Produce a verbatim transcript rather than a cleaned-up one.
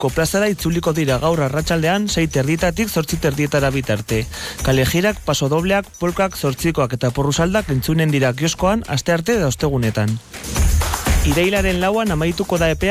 Koplazara itzuliko dira gaur arratsaldean sei terdietatik zortzi terdietara bitarte. Kalejirak, pasodobleak, polkak, zortzikoak eta porrusaldak entzunen dira kioskoan astearte da ostegunetan. Irailaren lauan amaituko da epea